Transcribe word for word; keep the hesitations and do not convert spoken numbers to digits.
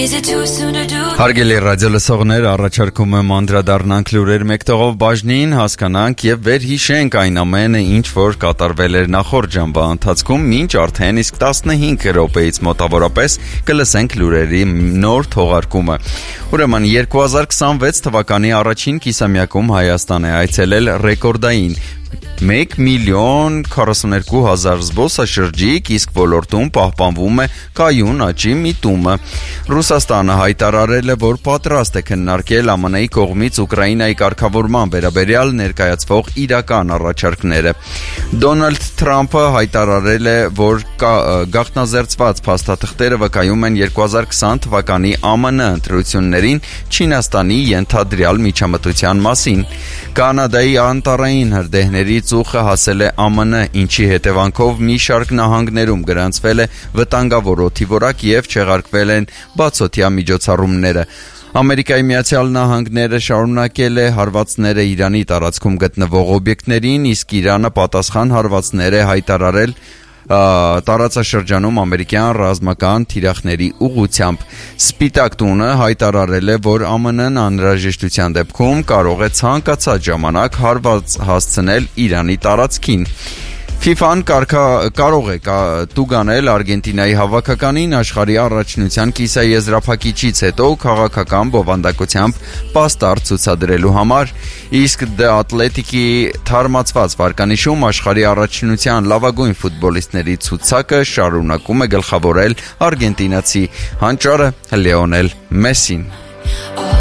Հարգելի ռադիոլսողներ, առաջարկում եմ անդրադառնանք լուրեր մեկտեղով բաժնին, հասկանանք եւ վերհիշենք այն ամենը, ինչ որ կատարվել էր նախորդ ժամվա ընթացքում, մինչ արդեն իսկ տասնհինգ րոպեից մոտավորապես կլսենք լուրերի նոր թողարկումը։ Ուրեմն երկու հազար քսանվեց թվականի առաջին կիսամյակում Հայաստան է այցելել ռեկորդային մեկ միլիոն քառասունութ հազար զբոսաշրջիկ, իսկ ոլորտում պահպանվում է կայուն աճի միտումը։ Ռուսաստանը հայտարարել է, որ պատրաստ է քննարկել ԱՄՆ-ի կողմից Ուկրաինայի կարգավորման վերաբերյալ ներկայացվող իրական առաջարկները։ Դոնալդ Թրամփը հայտարարել է, որ գաղտնազերծված փաստաթղթերը վկայում են երկու հազար քսան թվականի ԱՄՆ ընտրություններին Չինաստանի ենթադրյալ միջամտության մասին։ Կանադայի անտառային հրդեհների ծուխը հասել է ԱՄՆ, ինչի հետևանքով մի շարք նահանգներում գրանցվել է վտանգավոր օդի որակ եւ չեղարկվել են բացօթյա միջոցառումները։ Ամերիկայի Միացյալ Նահանգները շարունակել է հարվածները Իրանի տարածքում գտնվող օբյեկտներին, իսկ Իրանը պատասխան հարվածներ է հայտարարել տարածաշրջանում ամերիկյան ռազմական թիրախների ուղղությամբ։ Սպիտակ տունը հայտարարել է, որ ԱՄՆ-ն անհրաժեշտության դեպքում կարող է ցանկացած ժամանակ հարված հասցնել Իրանի տարածքին։ FIFA-ն կարող է տուգանել Արգենտինայի հավաքականին աշխարհի առաջնության կիսաեզրափակիչից հետո քաղաքական բովանդակությամբ պաստառ ցուցադրելու համար, իսկ The Athletic-ի թարմացված վարկանիշում աշխարհի առաջնության լավագույն ֆուտբոլիստների ցուցակը շարունակում է գլխավորել արգենտինացի հանճարը Լիոնել Մեսսին։